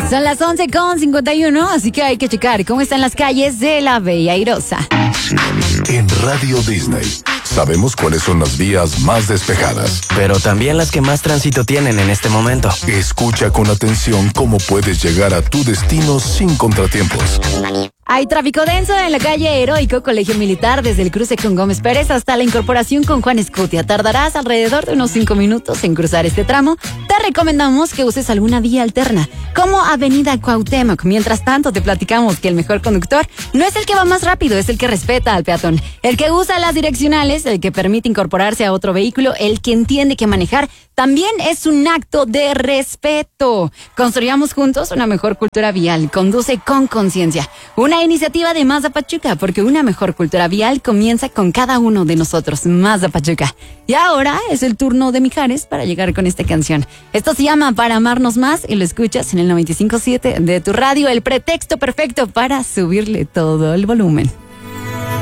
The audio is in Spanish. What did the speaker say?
Son las 11:51, así que hay que checar cómo están las calles de la Bella Airosa. En Radio Disney sabemos cuáles son las vías más despejadas, pero también las que más tránsito tienen en este momento. Escucha con atención cómo puedes llegar a tu destino sin contratiempos. Hay tráfico denso en la calle Heroico, Colegio Militar, desde el cruce con Gómez Pérez hasta la incorporación con Juan Escutia. Tardarás alrededor de unos 5 minutos en cruzar este tramo. Te recomendamos que uses alguna vía alterna, como Avenida Cuauhtémoc. Mientras tanto, te platicamos que el mejor conductor no es el que va más rápido, es el que respeta al peatón, el que usa las direccionales, el que permite incorporarse a otro vehículo, el que entiende que manejar también es un acto de respeto. Construyamos juntos una mejor cultura vial. Conduce con conciencia. Una iniciativa de Mazda Pachuca, porque una mejor cultura vial comienza con cada uno de nosotros. Mazda Pachuca. Y ahora es el turno de Mijares para llegar con esta canción. Esto se llama Para Amarnos Más y lo escuchas en el 95.7 de tu radio. El pretexto perfecto para subirle todo el volumen.